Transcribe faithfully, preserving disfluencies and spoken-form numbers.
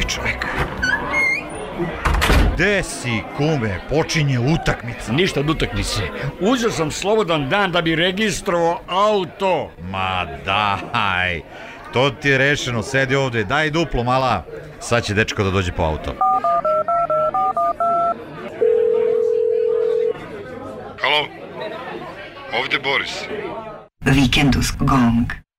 čovek. Gde si, kume? Počinje utakmica. Ništa od utakmice. Uzeo sam slobodan dan da bi registrovao auto. Ma daj, to ti je rešeno, sedi ovde, daj duplo mala. Sad će dečko da dođe po auto. Halo, ovde Boris. Vikendus Gong.